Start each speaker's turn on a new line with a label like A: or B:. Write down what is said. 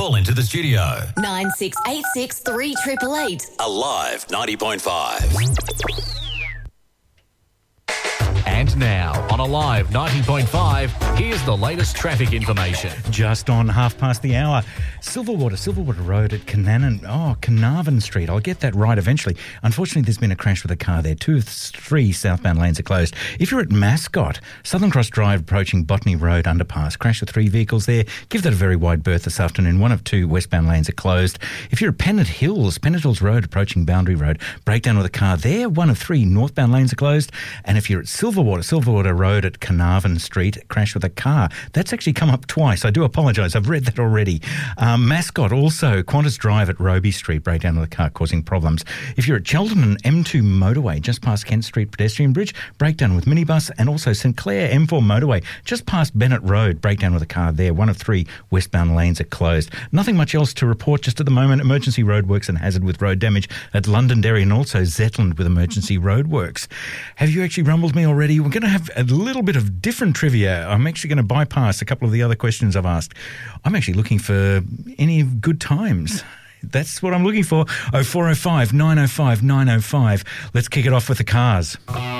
A: Call into the studio.
B: 9686 3888.
A: Alive 90.5.
C: And now, on Alive 90.5, here's the latest traffic information.
D: Just on half past the hour, Silverwater Road at Carnarvon Street. I'll get that right eventually. Unfortunately, there's been a crash with a car there. 2 of 3 southbound lanes are closed. If you're at Mascot, Southern Cross Drive approaching Botany Road underpass. Crash with 3 vehicles there. Give that a very wide berth this afternoon. 1 of 2 westbound lanes are closed. If you're at Pennant Hills Road approaching Boundary Road, breakdown with a car there. 1 of 3 northbound lanes are closed. And if you're at Silverwater Road at Carnarvon Street, crash with a car. That's actually come up twice. I do apologise. I've read that already. Mascot also, Qantas Drive at Roby Street, breakdown with a car causing problems. If you're at Cheltenham M2 motorway, just past Kent Street pedestrian bridge, breakdown with minibus, and also St Clair M4 motorway, just past Bennett Road, breakdown with a car there. 1 of 3 westbound lanes are closed. Nothing much else to report just at the moment. Emergency roadworks and hazard with road damage at Londonderry and also Zetland with emergency roadworks. Have you actually rumbled me already? We're going to have a little bit of different trivia. I'm actually going to bypass a couple of the other questions I've asked. I'm actually looking for any good times. That's what I'm looking for. 0405 905 905. Let's kick it off with the cars.